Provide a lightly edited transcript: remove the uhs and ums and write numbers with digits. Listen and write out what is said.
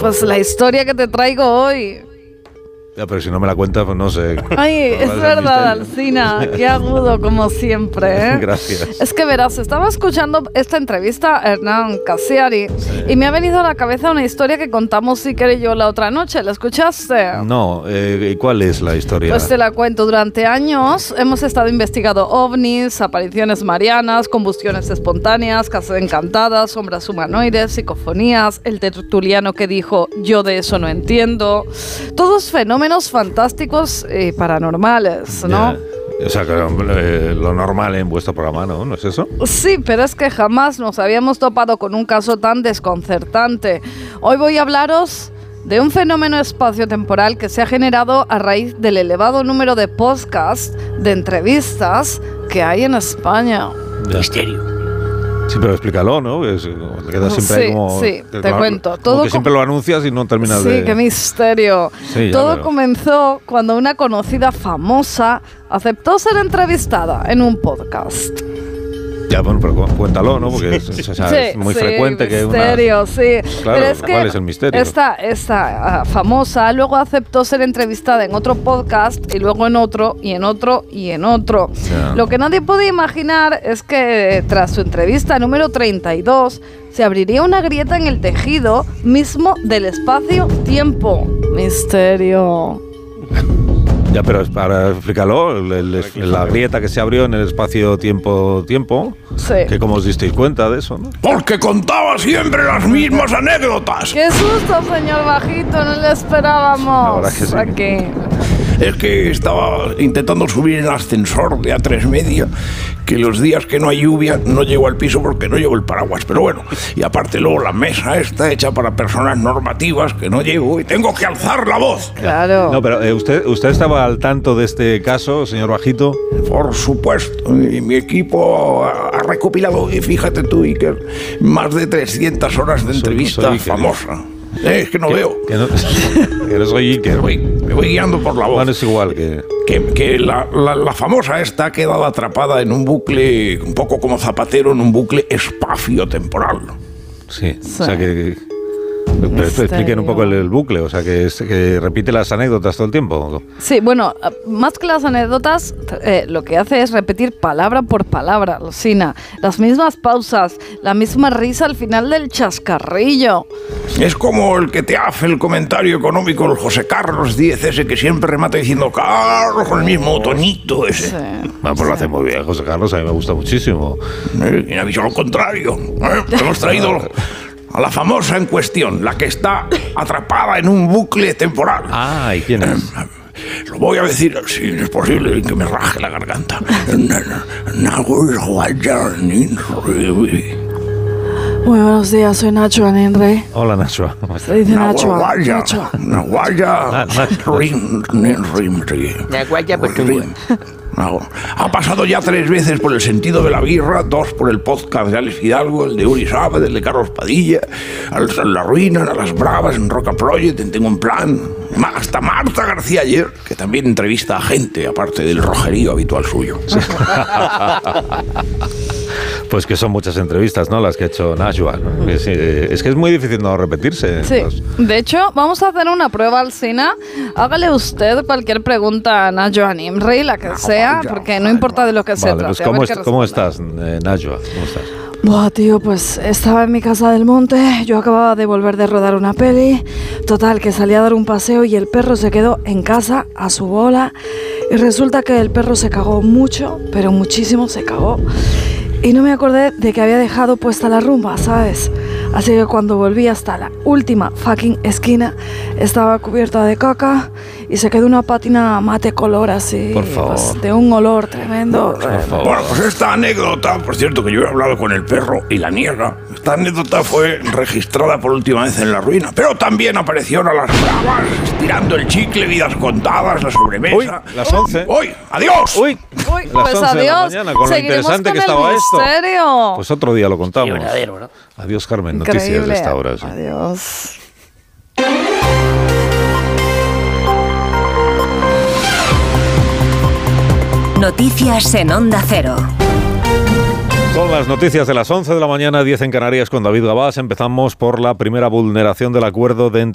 Pues la historia que te traigo hoy. Ya, pero si no me la cuentas, pues no sé. Ay, es verdad, Alsina, qué agudo como siempre, ¿eh? Gracias. Es que verás, estaba escuchando esta entrevista a Hernán Cassiari y me ha venido a la cabeza una historia que contamos Iker y yo la otra noche. ¿La escuchaste? No, ¿y cuál es la historia? Pues te la cuento. Durante años hemos estado investigando ovnis, apariciones marianas, combustiones espontáneas, casas encantadas, sombras humanoides, psicofonías, el tertuliano que dijo "yo de eso no entiendo". Todos fenómenos fantásticos y paranormales, ¿no? Ya. O sea, que lo normal en vuestro programa, ¿no? ¿No es eso? Sí, pero es que jamás nos habíamos topado con un caso tan desconcertante. Hoy voy a hablaros de un fenómeno espaciotemporal que se ha generado a raíz del elevado número de podcasts, de entrevistas que hay en España. Ya. Misterio. Sí, pero explícalo, ¿no? Te quedas siempre ahí como... Sí, te cuento. Todo que siempre lo anuncias y no terminas de... Sí, qué misterio. Sí, todo comenzó cuando una conocida famosa aceptó ser entrevistada en un podcast. Ya, bueno, pero cuéntalo, ¿no? Porque es muy frecuente que misterio, una... sí. Claro, pero es que ¿cuál es el misterio? Esta famosa luego aceptó ser entrevistada en otro podcast y luego en otro, y en otro, y en otro. Ya. Lo que nadie podía imaginar es que tras su entrevista número 32 se abriría una grieta en el tejido mismo del espacio-tiempo. Misterio. Ya, pero para explícalo, la grieta que se abrió en el espacio-tiempo, Sí. que como os disteis cuenta de eso, ¿no? Porque contaba siempre las mismas anécdotas. ¡Qué susto, señor Bajito! No le esperábamos. La verdad que sí. Aquí. Es que estaba intentando subir en el ascensor de A3 Media, que los días que no hay lluvia no llego al piso porque no llevo el paraguas. Pero bueno, y aparte luego la mesa está hecha para personas normativas que no llevo y tengo que alzar la voz. Claro. No, pero ¿usted estaba al tanto de este caso, señor Bajito? Por supuesto, y mi equipo ha recopilado, y fíjate tú, Iker, más de 300 horas de entrevista soy Iker. famosa. Es que no veo. Que no soy Iker. Me voy guiando por la voz. Bueno, es igual Que la famosa esta ha quedado atrapada en un bucle, un poco como Zapatero, en un bucle espacio-temporal. Sí, Sí. o sea que... Pero expliquen un poco el bucle, o sea, que repite las anécdotas todo el tiempo. Sí, bueno, más que las anécdotas, lo que hace es repetir palabra por palabra, Alsina. Las mismas pausas, la misma risa al final del chascarrillo. Es como el que te hace el comentario económico, el José Carlos Díez, ese que siempre remata diciendo Carlos, con el mismo tonito ese. Sí. Bueno, pues lo hace muy bien, José Carlos, a mí me gusta muchísimo. Y me ha dicho lo contrario. Hemos traído a la famosa en cuestión, la que está atrapada en un bucle temporal. Ah, ¿y quién es? Lo voy a decir, si es posible, que me raje la garganta. Muy buenos días, soy Nacho Aninrey. Hola, Nacho. ¿Cómo Se estás? dice Nacho. Naguaya. Ha pasado ya 3 veces por el sentido de la birra, 2 por el podcast de Alex Fidalgo, el de Uri Sábez, el de Carlos Padilla, La Ruina, a Las Bravas, en Roca Project, en Tengo un Plan. Hasta Marta García ayer, que también entrevista a gente, aparte del rojerío habitual suyo. Sí. Pues que son muchas entrevistas, ¿no? Las que ha hecho Najwa, ¿no? Es que es muy difícil no repetirse. Sí, de hecho, vamos a hacer una prueba, Alsina. Hágale usted cualquier pregunta a Najwa Nimri, la que sea, porque no importa de lo que se Vale, trate. pues ¿cómo estás, Najwa? ¿Cómo estás? Buah, tío, pues estaba en mi casa del monte, yo acababa de volver de rodar una peli, total, que salí a dar un paseo y el perro se quedó en casa a su bola y resulta que el perro se cagó mucho, pero muchísimo se cagó. Y no me acordé de que había dejado puesta la rumba, ¿sabes? Así que cuando volví hasta la última fucking esquina, estaba cubierta de caca y se quedó una pátina mate color así. Por favor. Pues, de un olor tremendo. Por favor. Bueno, pues esta anécdota, por cierto, que yo he hablado con el perro y la niega. Esta anécdota fue registrada por última vez en La Ruina, pero también aparecieron a Las Bravas, estirando el chicle, vidas contadas, la sobremesa. Uy, las 11. ¡Uy! ¡Adiós! Uy, Uy, las pues 11 de la adiós. mañana, con lo Seguiremos interesante con que el estaba esto. misterio. Pues otro día lo contamos. Qué verdadero, ¿no? Adiós, Carmen. Noticias Increíble. de esta hora. Sí. Adiós. Noticias en Onda Cero. Son las noticias de las 11 de la mañana, 10 en Canarias, con David Gabás. Empezamos por la primera vulneración del acuerdo de